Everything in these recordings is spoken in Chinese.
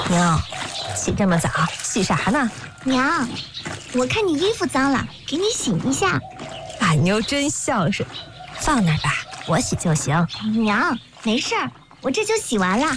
娘，起这么早，洗啥呢？ 娘，我看你衣服脏了，给你洗一下。 俺妞真孝顺，放那儿吧，我洗就行。 娘，没事儿，我这就洗完了。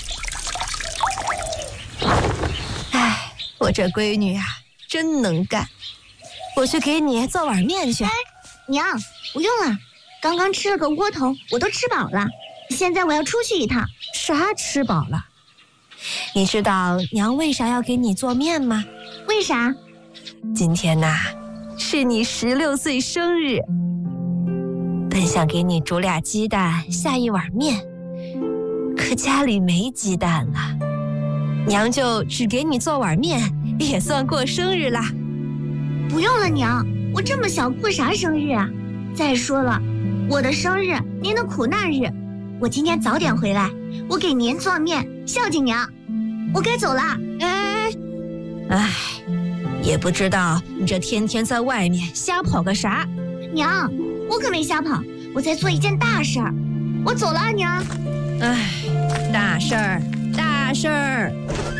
哎，我这闺女啊，真能干。我去给你做碗面去。 哎，娘，不用了，刚刚吃了个窝头，我都吃饱了。现在我要出去一趟。 啥吃饱了？你知道娘为啥要给你做面吗？ 为啥？ 今天呐，是你16岁生日，本想给你煮俩鸡蛋，下一碗面，可家里没鸡蛋了，娘就只给你做碗面，也算过生日啦。 不用了，娘，我这么小过啥生日啊？再说了，我的生日，您的苦难日，我今天早点回来，我给您做面，孝敬娘。我该走了。 哎，也不知道你这天天在外面瞎跑个啥。 娘，我可没瞎跑，我在做一件大事儿。我走了啊，娘。 哎，大事儿，大事儿。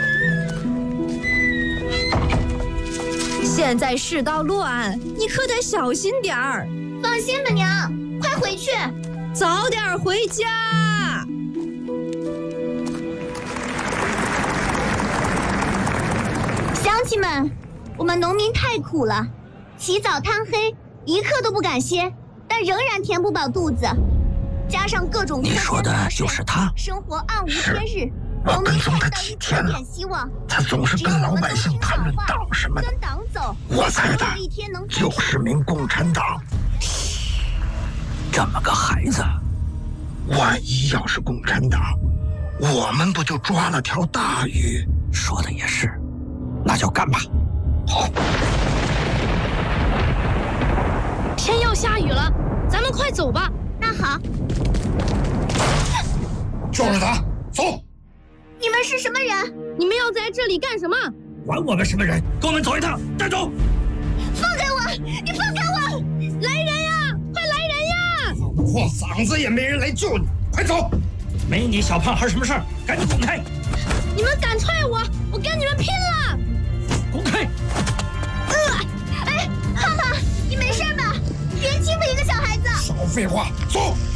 现在世道乱，你可得小心点儿。 放心吧，娘，快回去， 早点回家。 乡亲们，我们农民太苦了，起早贪黑，一刻都不敢歇，但仍然填不饱肚子，加上各种你说的就是他， 生活暗无天日。 我跟踪他几天了，他总是跟老百姓谈论党什么的。我猜的就是名共产党。这么个孩子，万一要是共产党，我们不就抓了条大鱼？说的也是，那就干吧。好。 天要下雨了，咱们快走吧。 那好。 就是他，走。 你们是什么人？ 你们要在这里干什么？ 管我们什么人，跟我们走一趟，带走！ 放开我！你放开我！ 来人呀！快来人呀！ 破嗓子也没人来救你，快走！没你小胖孩什么事儿？赶紧滚开！ 你们敢踹我，我跟你们拼了！ 滚开！ 哎，胖胖，你没事吧？别欺负一个小孩子！ 少废话，走！